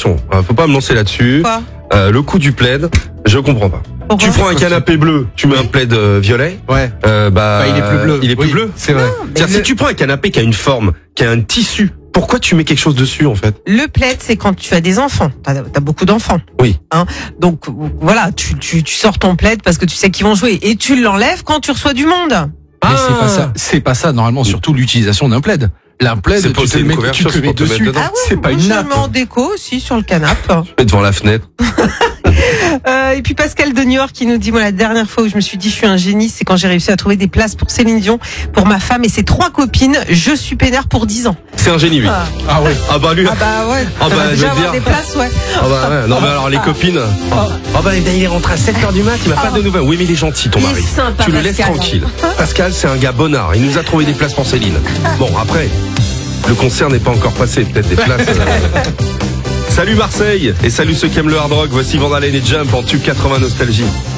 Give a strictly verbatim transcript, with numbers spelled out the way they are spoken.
attention, euh, faut pas me lancer là-dessus. Quoi Euh, le coup du plaid, je comprends pas. Pourquoi Tu prends un canapé bleu, tu mets un plaid euh, violet. Ouais. Euh, bah, Bah, il est plus bleu. Il est plus Oui, bleu. C'est vrai. C'est-à-dire, si tu prends un canapé qui a une forme, qui a un tissu, pourquoi tu mets quelque chose dessus en fait? Le plaid, c'est quand tu as des enfants. T'as as beaucoup d'enfants. Oui. Hein, donc voilà, tu, tu, tu sors ton plaid parce que tu sais qu'ils vont jouer et tu l'enlèves quand tu reçois du monde. Mais Ah. c'est pas ça. C'est pas ça normalement. Surtout l'utilisation d'un plaid. Un plaid, C'est tu pas- te c'est le une mets, tu couverture, te le c'est mets pour te mettre dessus. dedans. Ah ouais, C'est pas moi, une je nappe. le mets en déco aussi sur le canapé. Mets devant la fenêtre. Euh, et puis Pascal de New York qui nous dit, moi la dernière fois où je me suis dit je suis un génie, c'est quand j'ai réussi à trouver des places pour Céline Dion, pour ma femme et ses trois copines. Je suis peinard pour dix ans. C'est un génie lui. Ah, Ah oui. Ah bah lui. ah bah ouais. Ah bah, je déjà veux avoir dire. des places, ouais. Ah bah ouais. Non mais alors les copines. Ah ah bah il est rentré à sept heures du mat, il m'a pas de nouvelles. Oui mais il est gentil ton Il est mari. sympa, Tu le laisses Pascal. tranquille. Pascal c'est un gars bonnard, il nous a trouvé des places pour Céline. Bon après, le concert n'est pas encore passé, peut-être des places. euh. Salut Marseille et salut ceux qui aiment le hard rock, voici Van Halen et Jump en tube quatre-vingts Nostalgie.